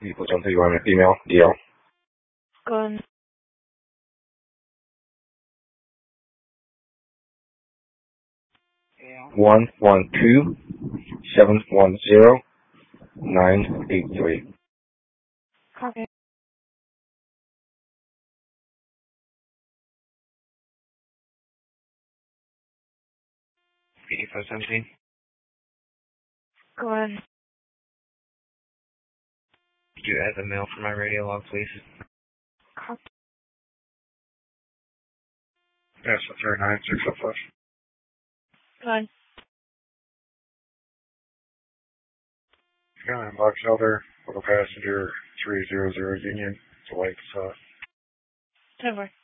Equal something you want an email? DL. Go ahead. 112-710-983. Okay. 8517. Go ahead. Could you add the mail for my radio log, please? Copy. Yes, 39605. Go ahead. Yeah, Box Elder, Little Passenger 300 Union. It's a white facade. 10-4.